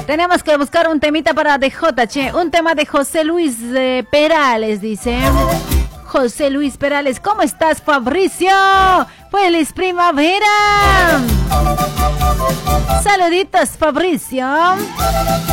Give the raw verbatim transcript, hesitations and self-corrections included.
Tenemos que buscar un temita para D J, che. Un tema de José Luis eh, Perales, dice. José Luis Perales, ¿cómo estás, Fabricio? ¡Feliz primavera! Saluditos, Fabricio.